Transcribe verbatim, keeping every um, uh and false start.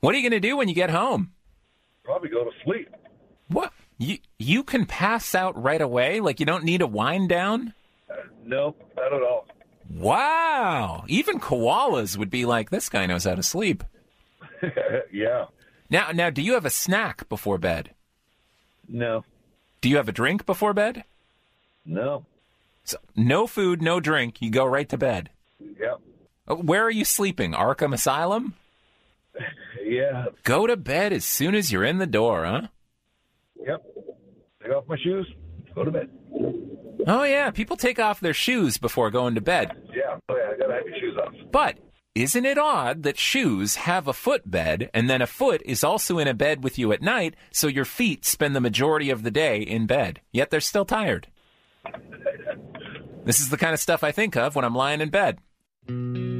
What are you going to do when you get home? Probably go to sleep. What? You you can pass out right away? Like you don't need a wind down? Uh, no, not at all. Wow. Even koalas would be like, this guy knows how to sleep. Yeah. Now, now, do you have a snack before bed? No. Do you have a drink before bed? No. So, no food, no drink. You go right to bed. Yep. Where are you sleeping? Arkham Asylum? Yeah. Go to bed as soon as you're in the door, huh? Yep. Take off my shoes, go to bed. Oh, yeah. People take off their shoes before going to bed. Yeah. Oh, yeah. I got to have your shoes off. But isn't it odd that shoes have a footbed, and then a foot is also in a bed with you at night, so your feet spend the majority of the day in bed, yet they're still tired? This is the kind of stuff I think of when I'm lying in bed.